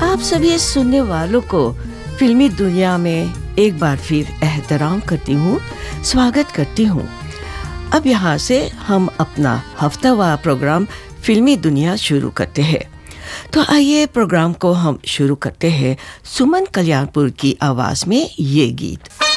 आप सभी सुनने वालों को फिल्मी दुनिया में एक बार फिर एहतराम करती हूँ, स्वागत करती हूँ। अब यहाँ से हम अपना हफ्तावार प्रोग्राम फिल्मी दुनिया शुरू करते हैं। तो आइए प्रोग्राम को हम शुरू करते हैं सुमन कल्याणपुर की आवाज़ में ये गीत।